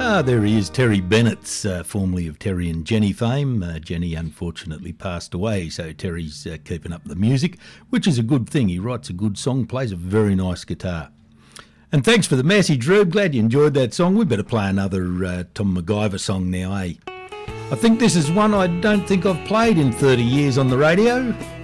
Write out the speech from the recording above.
There he is, Terry Bennett, formerly of Terry and Jenny fame. Jenny unfortunately passed away, so Terry's keeping up the music, which is a good thing. He writes a good song, plays a very nice guitar. And thanks for the message, Rube. Glad you enjoyed that song. We better play another Tom MacGyver song now, eh? I think this is one I don't think I've played in 30 years on the radio.